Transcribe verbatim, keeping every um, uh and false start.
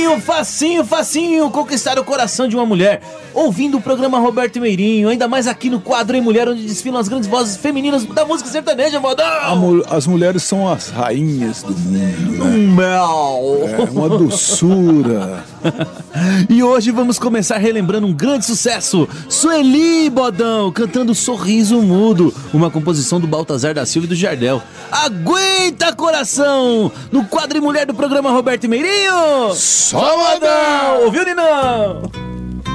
Facinho, facinho conquistar o coração de uma mulher ouvindo o programa Roberto Meirinho, ainda mais aqui no quadro Em Mulher, onde desfilam as grandes vozes femininas da música sertaneja, modão. Mu- as mulheres são as rainhas do mundo, né? Mel. É uma doçura. E hoje vamos começar relembrando um grande sucesso, Sueli, bodão, cantando Sorriso Mudo, uma composição do Baltazar da Silva e do Jardel. Aguenta, coração, no quadro Em Mulher do programa Roberto Meirinho. Só modão! Ouviu, Ninão?